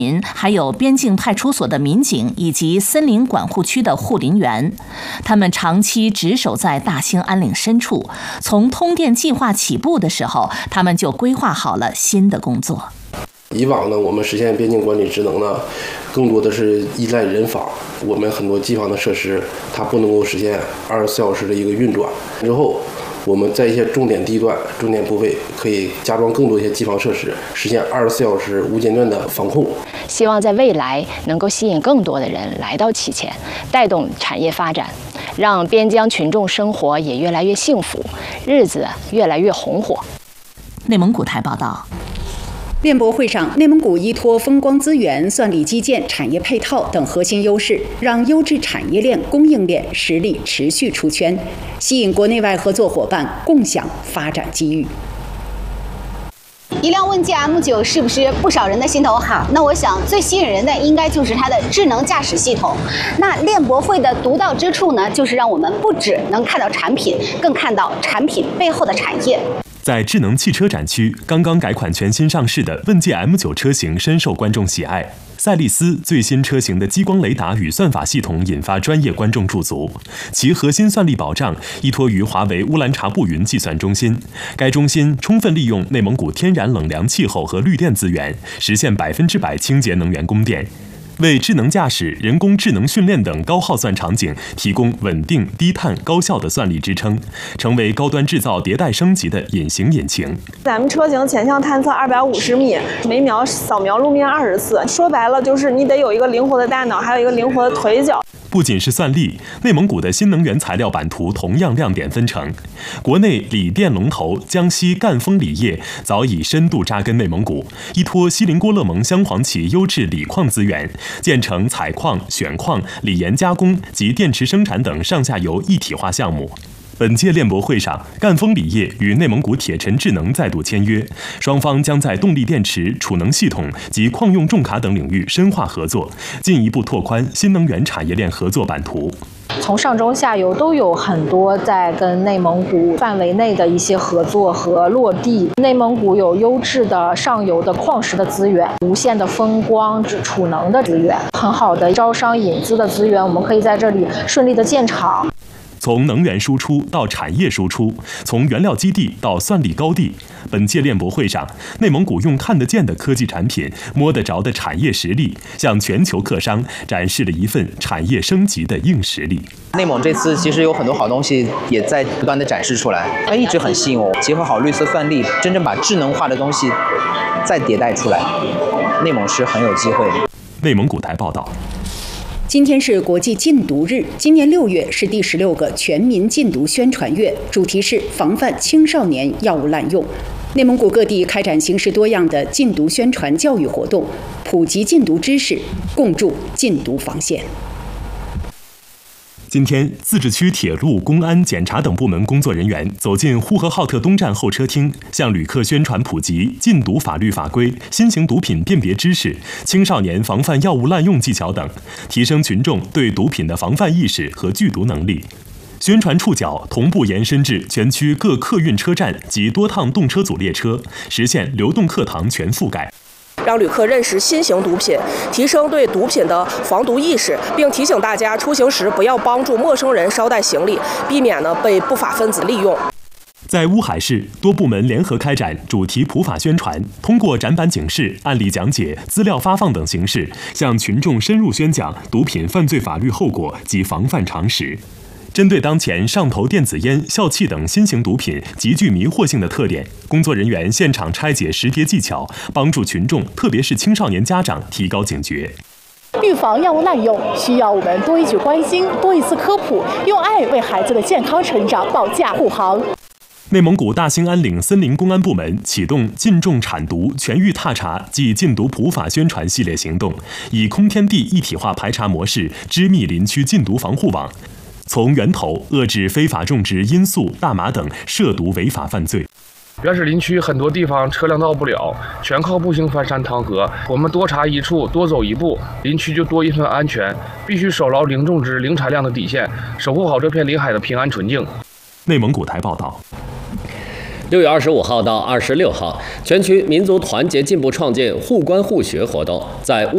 还有边境派出所的民警以及森林管护区的护林员，他们长期值守在大兴安岭深处。从通电计划起步的时候，他们就规划好了新的工作。 以往呢，我们实现边境管理职能呢，更多的是依赖人防。我们很多机房的设施，它不能够实现24小时的一个运转。之后，我们在一些重点地段、重点部位可以加装更多一些机房设施，实现24小时无间断的防控。 希望在未来能够吸引更多的人来到蕲前，带动产业发展，让边疆群众生活也越来越幸福，日子越来越红火。 内蒙古台报道。 链博会上，内蒙古依托风光资源、算力基建、产业配套等核心优势，让优质产业链、供应链实力持续出圈，吸引国内外合作伙伴共享发展机遇。 一辆问界 M9是不是不少人的心头好？那我想最吸引人的应该就是它的智能驾驶系统。那链博会的独到之处呢，就是让我们不只能看到产品，更看到产品背后的产业。 在智能汽车展区，刚刚改款全新上市的问界 M9 车型深受观众喜爱。赛力斯最新车型的激光雷达与算法系统引发专业观众驻足，其核心算力保障依托于华为乌兰察布云计算中心。该中心充分利用内蒙古天然冷凉气候和绿电资源，实现100%清洁能源供电，为智能驾驶、人工智能训练等高耗算场景提供稳定、低碳、高效的算力支撑，成为高端制造迭代升级的隐形引擎。 咱们车型前向探测250米，每秒扫描路面20次。说白了，就是你得有一个灵活的大脑，还有一个灵活的腿脚。 不仅是算力，内蒙古的新能源材料版图同样亮点纷呈。国内锂电龙头江西赣锋锂业早已深度扎根内蒙古，依托锡林郭勒盟镶黄旗优质锂矿资源，建成采矿、选矿、锂盐加工及电池生产等上下游一体化项目。本届链博会上，赣锋锂业与内蒙古铁尘智能再度签约，双方将在动力电池、储能系统及矿用重卡等领域深化合作，进一步拓宽新能源产业链合作版图。 从上中下游都有很多在跟内蒙古范围内的一些合作和落地。内蒙古有优质的上游的矿石的资源，无限的风光、储能的资源，很好的招商引资的资源，我们可以在这里顺利的建厂。 从能源输出到产业输出，从原料基地到算力高地，本届链博会上，内蒙古用看得见的科技产品、摸得着的产业实力，向全球客商展示了一份产业升级的硬实力。 内蒙这次其实有很多好东西也在不断的展示出来，它一直很吸引我。结合好绿色算力，真正把智能化的东西再迭代出来，内蒙是很有机会的。 内蒙古台报道。 今天是国际禁毒日，今年6月是第16个全民禁毒宣传月，主题是防范青少年药物滥用。内蒙古各地开展形式多样的禁毒宣传教育活动，普及禁毒知识，共筑禁毒防线。 今天，自治区铁路、公安、检察等部门工作人员走进呼和浩特东站候车厅，向旅客宣传普及禁毒法律法规、新型毒品辨别知识、青少年防范药物滥用技巧等，提升群众对毒品的防范意识和拒毒能力。宣传触角同步延伸至全区各客运车站及多趟动车组列车，实现流动课堂全覆盖。 让旅客认识新型毒品，提升对毒品的防毒意识，并提醒大家出行时不要帮助陌生人捎带行李，避免被不法分子利用。 在乌海市，多部门联合开展主题普法宣传，通过展板警示、案例讲解、资料发放等形式，向群众深入宣讲毒品犯罪法律后果及防范常识。针对当前上头电子烟、笑气等新型毒品极具迷惑性的特点，工作人员现场拆解识别技巧，帮助群众，特别是青少年家长提高警觉。 预防药物滥用，需要我们多一句关心，多一次科普，用爱为孩子的健康成长保驾护航。 内蒙古大兴安岭森林公安部门启动禁种产毒全域踏查暨禁毒普法宣传系列行动，以空天地一体化排查模式织密林区禁毒防护网，从源头遏制非法种植罂粟、大麻等涉毒违法犯罪。 原始林区很多地方车辆到不了，全靠步行翻山趟河。我们多查一处，多走一步，林区就多一份安全。必须守牢零种植、零产量的底线，守护好这片林海的平安纯净。 内蒙古台报道。 6月25号到26号，全区民族团结进步创建互关互学活动在